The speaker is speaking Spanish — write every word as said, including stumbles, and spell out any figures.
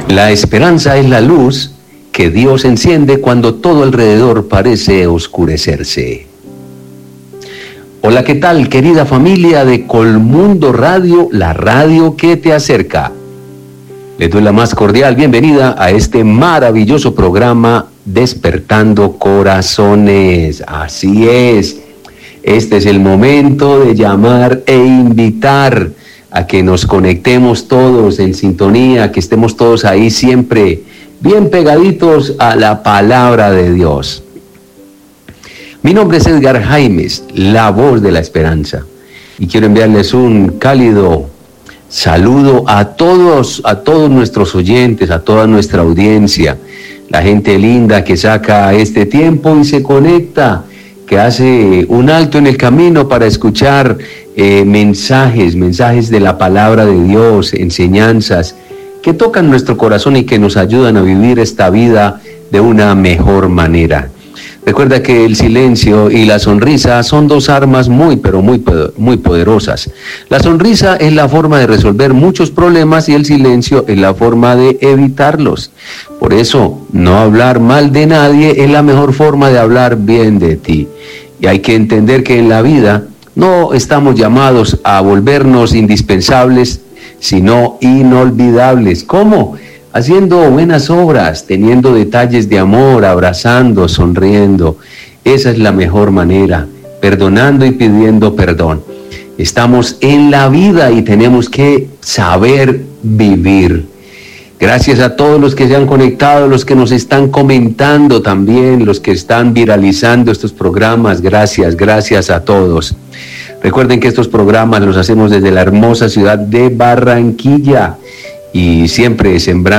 La esperanza es la luz que Dios enciende cuando todo alrededor parece oscurecerse. Hola, ¿qué tal, querida familia de Colmundo Radio, la radio que te acerca? Les doy la más cordial bienvenida a este maravilloso programa Despertando Corazones. Así es, este es el momento de llamar e invitar a que nos conectemos todos en sintonía, que estemos todos ahí siempre bien pegaditos a la palabra de Dios. Mi nombre es Edgar Jaimes, la voz de la esperanza, y quiero enviarles un cálido saludo a todos, a todos nuestros oyentes, a toda nuestra audiencia, la gente linda que saca este tiempo y se conecta, que hace un alto en el camino para escuchar eh, mensajes, mensajes de la palabra de Dios, enseñanzas que tocan nuestro corazón y que nos ayudan a vivir esta vida de una mejor manera. Recuerda que el silencio y la sonrisa son dos armas muy, pero muy, muy poderosas. La sonrisa es la forma de resolver muchos problemas y el silencio es la forma de evitarlos. Por eso, no hablar mal de nadie es la mejor forma de hablar bien de ti. Y hay que entender que en la vida no estamos llamados a volvernos indispensables, sino inolvidables. ¿Cómo? Haciendo buenas obras, teniendo detalles de amor, abrazando, sonriendo. Esa es la mejor manera, perdonando y pidiendo perdón. Estamos en la vida y tenemos que saber vivir. Gracias a todos los que se han conectado, los que nos están comentando también, los que están viralizando estos programas. Gracias, gracias a todos. Recuerden que estos programas los hacemos desde la hermosa ciudad de Barranquilla y siempre sembrando